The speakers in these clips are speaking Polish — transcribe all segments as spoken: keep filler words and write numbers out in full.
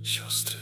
siostry.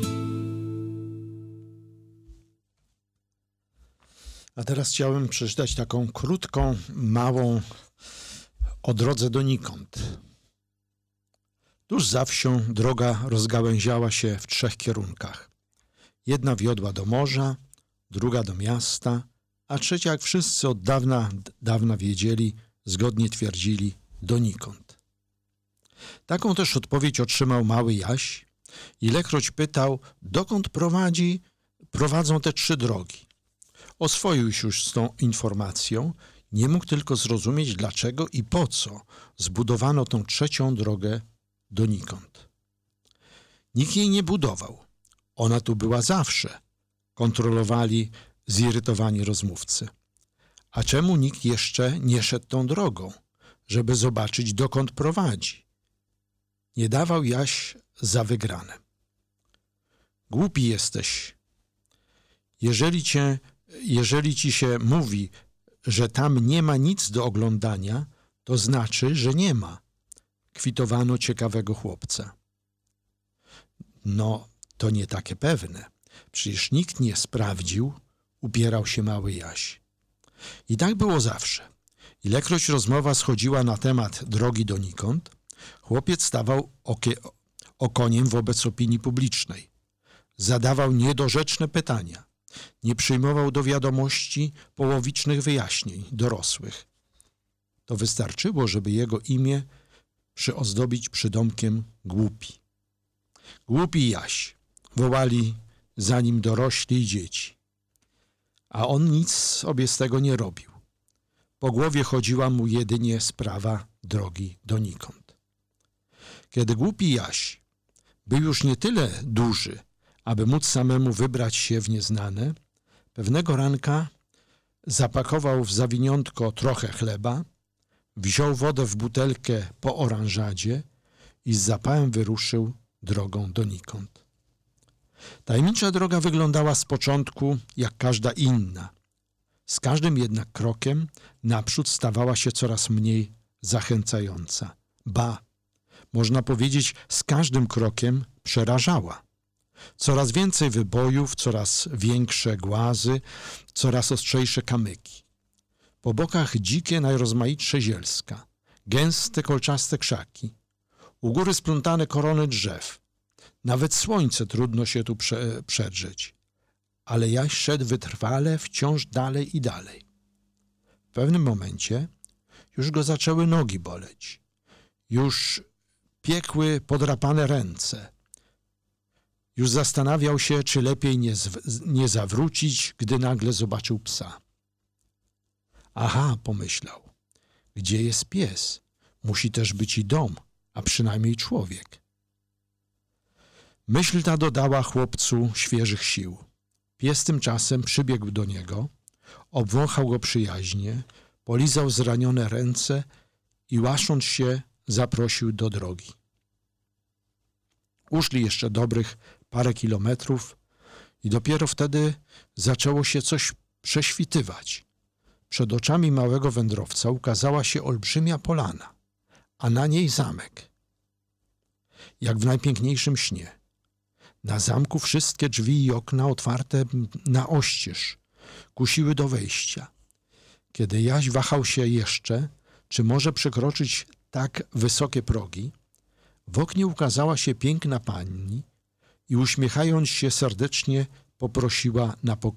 A teraz chciałem przeczytać taką krótką, małą o drodze donikąd. Tuż za wsią droga rozgałęziała się w trzech kierunkach. Jedna wiodła do morza, druga do miasta, a trzecia, jak wszyscy od dawna, dawna wiedzieli, zgodnie twierdzili, donikąd. Taką też odpowiedź otrzymał mały Jaś, ilekroć pytał, dokąd prowadzi, prowadzą te trzy drogi. Oswoił się już z tą informacją, nie mógł tylko zrozumieć, dlaczego i po co zbudowano tą trzecią drogę donikąd. Nikt jej nie budował. Ona tu była zawsze, kontrolowali zirytowani rozmówcy. A czemu nikt jeszcze nie szedł tą drogą, żeby zobaczyć, dokąd prowadzi? Nie dawał Jaś za wygrane. Głupi jesteś. Jeżeli cię, jeżeli ci się mówi, że tam nie ma nic do oglądania, to znaczy, że nie ma. Kwitowano ciekawego chłopca. No, to nie takie pewne. Przecież nikt nie sprawdził, upierał się mały Jaś. I tak było zawsze. Ilekroć rozmowa schodziła na temat drogi donikąd, chłopiec stawał okie, okoniem wobec opinii publicznej. Zadawał niedorzeczne pytania. Nie przyjmował do wiadomości połowicznych wyjaśnień dorosłych. To wystarczyło, żeby jego imię przyozdobić przydomkiem głupi. Głupi Jaś, wołali za nim dorośli i dzieci. A on nic sobie z tego nie robił. Po głowie chodziła mu jedynie sprawa drogi donikąd. Kiedy głupi Jaś był już nie tyle duży, aby móc samemu wybrać się w nieznane, pewnego ranka zapakował w zawiniątko trochę chleba, wziął wodę w butelkę po oranżadzie i z zapałem wyruszył drogą donikąd. Tajemnicza droga wyglądała z początku jak każda inna. Z każdym jednak krokiem naprzód stawała się coraz mniej zachęcająca. Ba, można powiedzieć, z każdym krokiem przerażała. Coraz więcej wybojów, coraz większe głazy, coraz ostrzejsze kamyki. Po bokach dzikie, najrozmaitsze zielska, gęste, kolczaste krzaki, u góry splątane korony drzew. Nawet słońce trudno się tu prze, przedrzeć. Ale Jaś szedł wytrwale, wciąż dalej i dalej. W pewnym momencie już go zaczęły nogi boleć. Już piekły podrapane ręce. Już zastanawiał się, czy lepiej nie, zw- nie zawrócić, gdy nagle zobaczył psa. Aha, pomyślał, gdzie jest pies? Musi też być i dom, a przynajmniej człowiek. Myśl ta dodała chłopcu świeżych sił. Pies tymczasem przybiegł do niego, obwąchał go przyjaźnie, polizał zranione ręce i łasząc się zaprosił do drogi. Uszli jeszcze dobrych parę kilometrów i dopiero wtedy zaczęło się coś prześwitywać. Przed oczami małego wędrowca ukazała się olbrzymia polana, a na niej zamek. Jak w najpiękniejszym śnie. Na zamku wszystkie drzwi i okna otwarte na oścież kusiły do wejścia. Kiedy Jaś wahał się jeszcze, czy może przekroczyć tak wysokie progi, w oknie ukazała się piękna pani i uśmiechając się serdecznie poprosiła na, po,